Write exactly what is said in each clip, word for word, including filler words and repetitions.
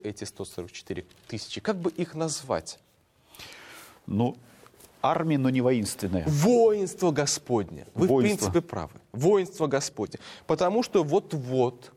эти сто сорок четыре тысячи? Как бы их назвать? Ну, армия, но не воинственная. Воинство Господне. Вы, Воинство. в принципе, правы. Воинство Господне. Потому что вот-вот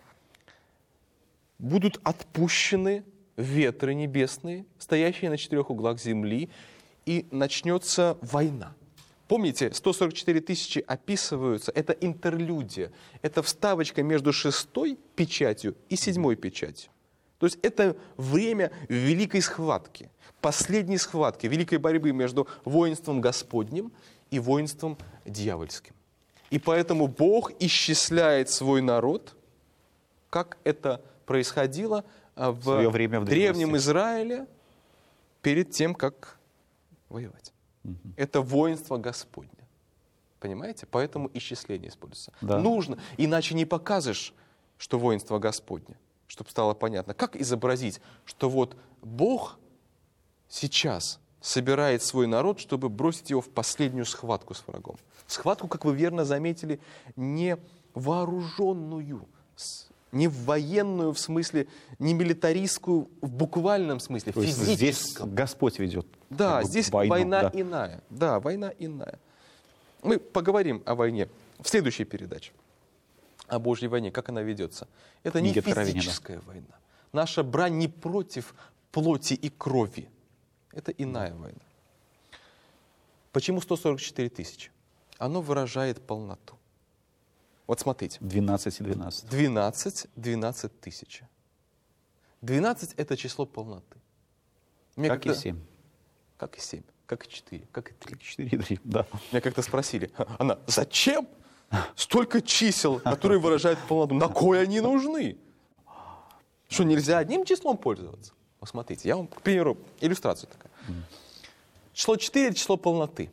будут отпущены ветры небесные, стоящие на четырех углах земли, и начнется война. Помните, сто сорок четыре тысячи описываются, это интерлюдия, это вставочка между шестой печатью и седьмой печатью. То есть это время великой схватки, последней схватки, великой борьбы между воинством Господним и воинством дьявольским. И поэтому Бог исчисляет свой народ, как это происходило в, время в древнем Израиле перед тем, как воевать. Угу. Это воинство Господне. Понимаете? Поэтому исчисление используется. Да. Нужно, иначе не покажешь, что воинство Господне, чтобы стало понятно. Как изобразить, что вот Бог сейчас собирает свой народ, чтобы бросить его в последнюю схватку с врагом. Схватку, как вы верно заметили, не вооруженную, не военную в смысле, не милитаристскую в буквальном смысле, то физическом. Здесь Господь ведет. Да, здесь войну, война да. иная. Да, война иная. Мы поговорим о войне в следующей передаче. О Божьей войне, как она ведется. Это не физическая война. Наша брань не против плоти и крови. Это иная война. Почему сто сорок четыре тысячи? Оно выражает полноту. Вот смотрите. двенадцать и двенадцать. двенадцать, двенадцать тысяч. двенадцать — это число полноты. Мне как и семь. Как и семь, как и четыре, как и три. Как четыре и три, да. Меня как-то спросили, она, зачем столько чисел, которые выражают полноту? На кой они нужны? Что, нельзя одним числом пользоваться? Посмотрите, я вам, к примеру, иллюстрацию такая. Число четыре — это число полноты.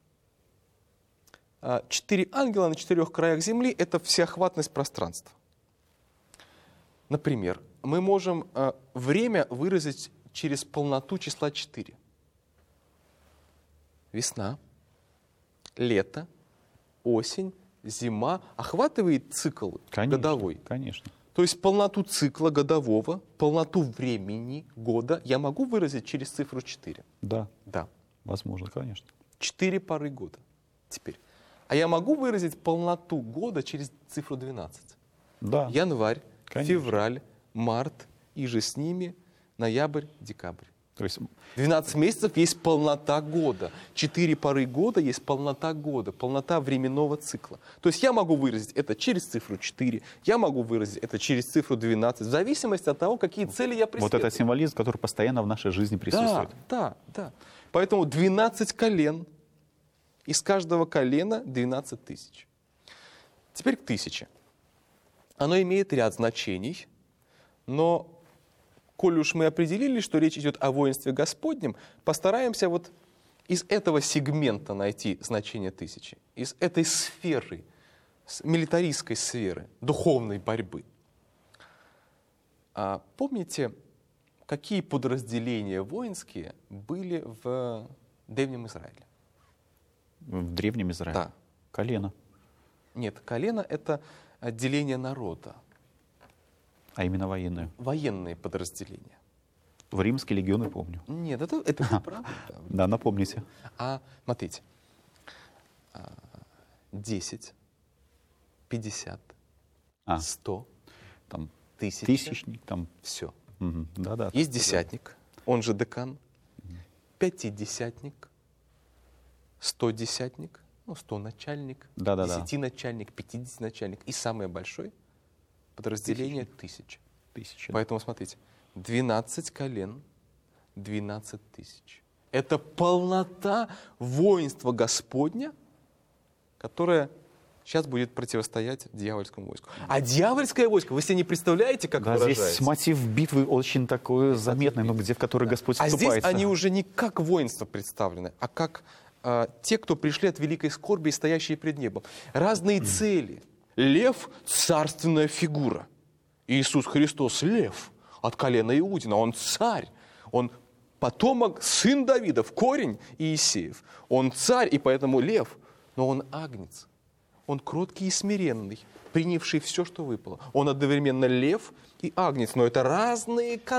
Четыре ангела на четырех краях земли — это всеохватность пространства. Например, мы можем время выразить через полноту числа четыре. Весна, лето, осень, зима охватывает цикл конечно, годовой. Конечно. То есть полноту цикла годового, полноту времени года я могу выразить через цифру четыре. Да. Да. Возможно, конечно. Четыре поры года. Теперь. А я могу выразить полноту года через цифру двенадцать. Да. Январь, конечно. февраль, март, и же с ними ноябрь, декабрь. То есть двенадцать месяцев есть полнота года. Четыре поры года есть полнота года, полнота временного цикла. То есть я могу выразить это через цифру четыре, я могу выразить это через цифру двенадцать, в зависимости от того, какие цели я преследую. Вот этот символизм, который постоянно в нашей жизни присутствует. Да, да, да. Поэтому двенадцать колен, из каждого колена двенадцать тысяч. Теперь к тысяче. Оно имеет ряд значений, но коль уж мы определили, что речь идет о воинстве Господнем, постараемся вот из этого сегмента найти значение тысячи, из этой сферы, милитаристской сферы, духовной борьбы. А помните, какие подразделения воинские были в Древнем Израиле? В Древнем Израиле? Да. Колено. Нет, колено — это отделение народа. А именно военные? Военные подразделения. В римские легионы помню. Нет, это, это неправда. Да, напомните. А, смотрите, десять, пятьдесят, сто, там, тысяча. Тысячник, там. Все. Угу. Да, да. Есть десятник, он же декан, пятидесятник, стодесятник, ну, сто начальник, да, да, десятиначальник, пятидесятиначальник и самое большое подразделение тысяча. Тысяча. Поэтому смотрите, двенадцать колен, двенадцать тысяч. Это полнота воинства Господня, которое сейчас будет противостоять дьявольскому войску. А дьявольское войско, вы себе не представляете, как да, выражается? Здесь мотив битвы очень такой заметный, но где, в который да. Господь вступает. А здесь они уже не как воинство представлены, а как а, те, кто пришли от великой скорби и стоящие пред небом. Разные цели. Лев — царственная фигура. Иисус Христос — лев от колена Иудина. Он царь. Он потомок, сын Давидов, корень Иисеев. Он царь, и поэтому лев. Но он агнец. Он кроткий и смиренный, принявший все, что выпало. Он одновременно лев и агнец, но это разные